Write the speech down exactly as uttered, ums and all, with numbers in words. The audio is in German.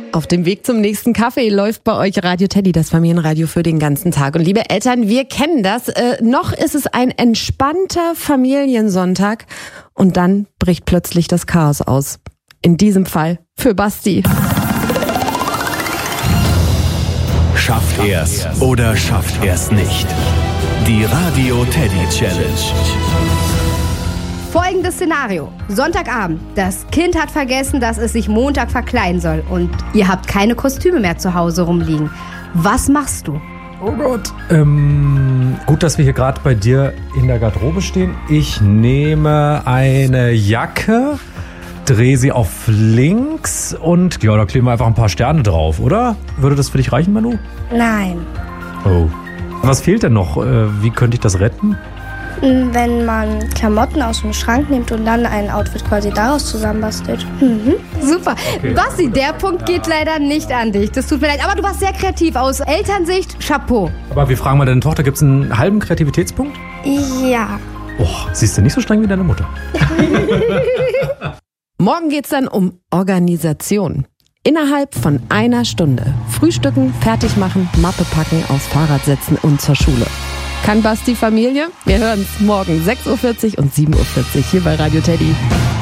Auf dem Weg zum nächsten Kaffee läuft bei euch Radio Teddy, das Familienradio für den ganzen Tag. Und liebe Eltern, wir kennen das. Äh, noch ist es ein entspannter Familiensonntag und dann bricht plötzlich das Chaos aus. In diesem Fall für Basti. Schafft er's oder schafft er's nicht? Die Radio Teddy Challenge. Folgendes Szenario. Sonntagabend. Das Kind hat vergessen, dass es sich Montag verkleiden soll. Und ihr habt keine Kostüme mehr zu Hause rumliegen. Was machst du? Oh Gott. Ähm, gut, dass wir hier gerade bei dir in der Garderobe stehen. Ich nehme eine Jacke, drehe sie auf links und ja, da kleben wir einfach ein paar Sterne drauf, oder? Würde das für dich reichen, Manu? Nein. Oh. Was fehlt denn noch? Wie könnte ich das retten? Wenn man Klamotten aus dem Schrank nimmt und dann ein Outfit quasi daraus zusammenbastelt. Mhm. Super. Okay. Basti, der Punkt geht leider nicht an dich. Das tut mir leid. Aber du warst sehr kreativ. Aus Elternsicht, Chapeau. Aber wir fragen mal deine Tochter, gibt es einen halben Kreativitätspunkt? Ja. Oh, siehst du nicht so streng wie deine Mutter. Morgen geht's dann um Organisation. Innerhalb von einer Stunde. Frühstücken, fertig machen, Mappe packen, aufs Fahrrad setzen und zur Schule. Kann Basti Familie? Wir hören's morgen sechs Uhr vierzig und sieben Uhr vierzig hier bei Radio Teddy.